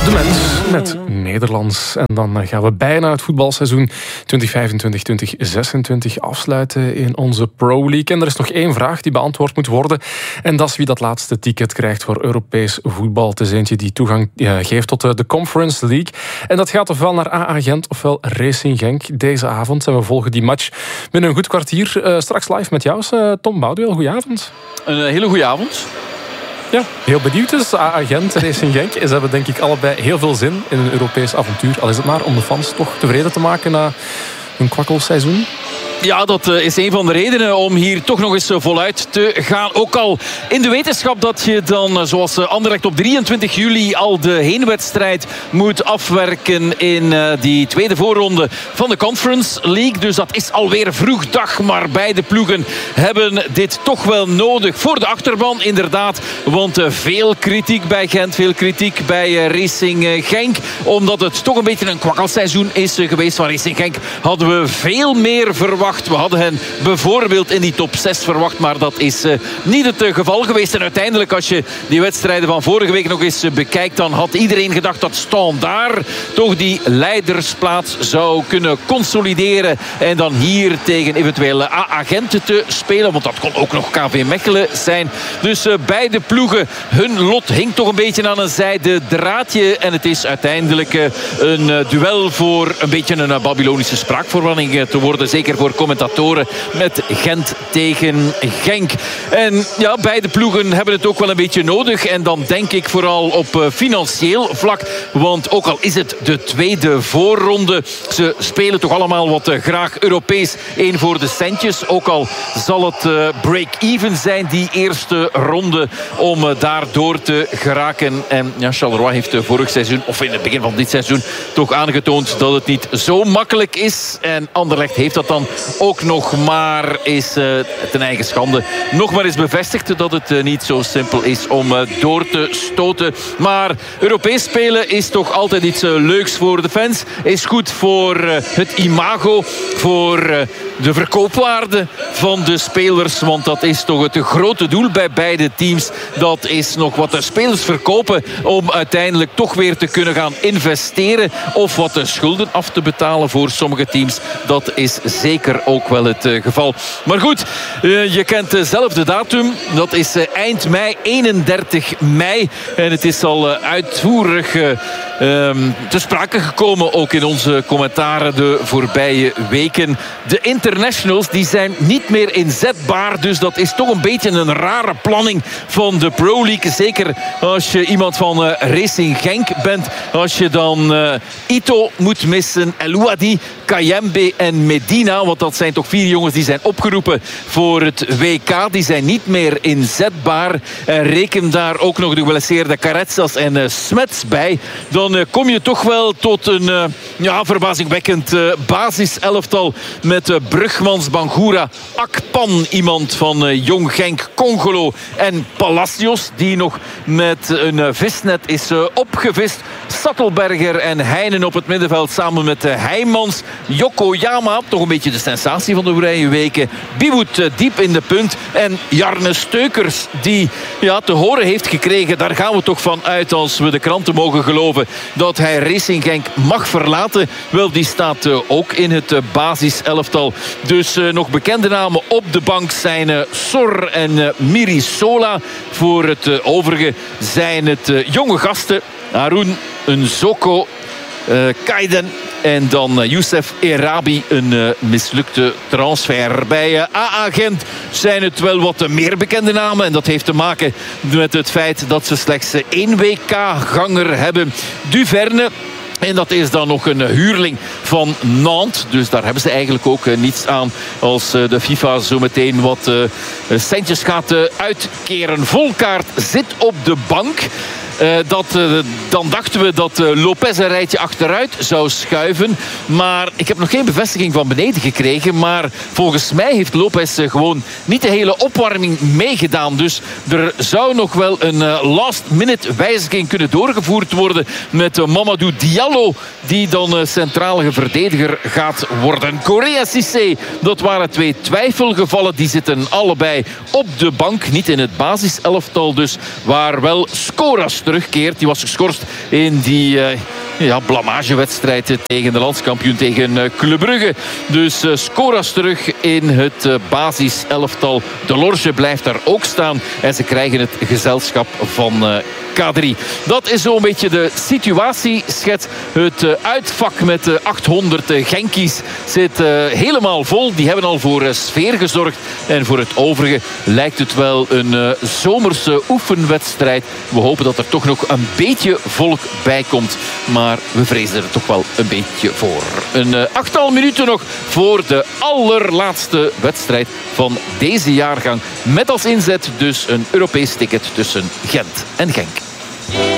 De Mens met Nederlands. En dan gaan we bijna het voetbalseizoen 2025-2026 afsluiten in onze Pro League. En er is nog één vraag die beantwoord moet worden. En dat is wie dat laatste ticket krijgt voor Europees voetbal. Het is eentje die toegang geeft tot de Conference League. En dat gaat ofwel naar AA Gent ofwel Racing Genk deze avond. En we volgen die match binnen een goed kwartier. Straks live met jou, Tom Bouduel. Goedenavond. Een hele goede avond. Ja, heel benieuwd dus. AA Gent, Racing Genk. Ze hebben denk ik allebei heel veel zin in een Europees avontuur. Al is het maar om de fans toch tevreden te maken na een kwakkelseizoen. Ja, dat is een van de redenen om hier toch nog eens voluit te gaan. Ook al in de wetenschap dat je dan, zoals Anderlecht op 23 juli... al de heenwedstrijd moet afwerken in die tweede voorronde van de Conference League. Dus dat is alweer vroeg dag. Maar beide ploegen hebben dit toch wel nodig voor de achterban, inderdaad. Want veel kritiek bij Gent, veel kritiek bij Racing Genk. Omdat het toch een beetje een kwakkelseizoen is geweest. Van Racing Genk hadden we veel meer verwacht. We hadden hen bijvoorbeeld in die top 6 verwacht, maar dat is niet het geval geweest. En uiteindelijk, als je die wedstrijden van vorige week nog eens bekijkt, dan had iedereen gedacht dat Standaard toch die leidersplaats zou kunnen consolideren. En dan hier tegen eventuele AA Gent te spelen, want dat kon ook nog KV Mechelen zijn. Dus beide ploegen, hun lot hing toch een beetje aan een zijde draadje. En het is uiteindelijk een duel voor een beetje een Babylonische spraakverwarring te worden. Zeker voor commentatoren met Gent tegen Genk. En ja, beide ploegen hebben het ook wel een beetje nodig. En dan denk ik vooral op financieel vlak. Want ook al is het de tweede voorronde, ze spelen toch allemaal wat graag Europees. Eén voor de centjes. Ook al zal het break-even zijn, die eerste ronde, om daar door te geraken. En ja, Charleroi heeft vorig seizoen, of in het begin van dit seizoen, toch aangetoond dat het niet zo makkelijk is. En Anderlecht heeft dat dan ook nog, maar is ten eigen schande nog maar eens bevestigd dat het niet zo simpel is om door te stoten. Maar Europees spelen is toch altijd iets leuks voor de fans. Is goed voor het imago, voor de verkoopwaarde van de spelers. Want dat is toch het grote doel bij beide teams. Dat is nog wat de spelers verkopen om uiteindelijk toch weer te kunnen gaan investeren. Of wat de schulden af te betalen voor sommige teams. Dat is zeker ook wel het geval. Maar goed, je kent zelf de datum. Dat is eind mei, 31 mei. En het is al uitvoerig te sprake gekomen, ook in onze commentaren de voorbije weken. De internationals die zijn niet meer inzetbaar. Dus dat is toch een beetje een rare planning van de Pro League. Zeker als je iemand van Racing Genk bent. Als je dan Ito moet missen, Elouadi, Kayembe en Medina. Want dat zijn toch 4 jongens die zijn opgeroepen voor het WK. Die zijn niet meer inzetbaar. Reken daar ook nog de geblesseerde Caretsas en Smets bij. Dan kom je toch wel tot een verbazingwekkend basiselftal met Brugmans, Bangura, Akpan, iemand van Jong Genk, Congolo en Palacios, die nog met een visnet is opgevist. Sattelberger en Heinen op het middenveld samen met Heijmans. Yokoyama, toch een beetje de sensatie van de voorbije weken. Biwoet diep in de punt. En Jarne Steukers, die te horen heeft gekregen, daar gaan we toch van uit als we de kranten mogen geloven, dat hij Racing Genk mag verlaten. Wel, die staat ook in het basiselftal. Dus nog bekende namen op de bank zijn Sor en Mirisola. Voor het overige zijn het jonge gasten. Haroun Nzoko, Kaiden en dan Youssef Erabi, een mislukte transfer. Bij AA Gent zijn het wel wat meer bekende namen. En dat heeft te maken met het feit dat ze slechts 1 WK-ganger hebben. Duverne. En dat is dan nog een huurling van Nantes. Dus daar hebben ze eigenlijk ook niets aan als de FIFA zo meteen wat centjes gaat uitkeren. Volkaart zit op de bank. Dan dachten we dat Lopez een rijtje achteruit zou schuiven. Maar ik heb nog geen bevestiging van beneden gekregen. Maar volgens mij heeft Lopez gewoon niet de hele opwarming meegedaan. Dus er zou nog wel een last-minute wijziging kunnen doorgevoerd worden met Mamadou Diallo, die dan centrale verdediger gaat worden. Correa Cissé, dat waren 2 twijfelgevallen. Die zitten allebei op de bank, niet in het basiselftal dus, waar wel Skoras terugkeert. Die was geschorst in die blamagewedstrijd tegen de landskampioen, tegen Club Brugge. Dus Skoras terug in het basiselftal. De Lorge blijft daar ook staan. En ze krijgen het gezelschap van K3. Dat is zo'n beetje de situatieschets. Het uitvak met 800 Genkies zit helemaal vol. Die hebben al voor sfeer gezorgd. En voor het overige lijkt het wel een zomerse oefenwedstrijd. We hopen dat er toch nog een beetje volk bij komt. Maar we vrezen er toch wel een beetje voor. Een 8-tal minuten nog voor de allerlaatste wedstrijd van deze jaargang. Met als inzet dus een Europees ticket tussen Gent en Genk.